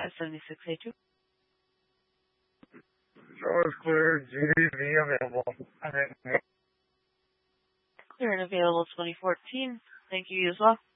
7682. Show is clear. GDV available. Clear and available 2014. Thank you as well.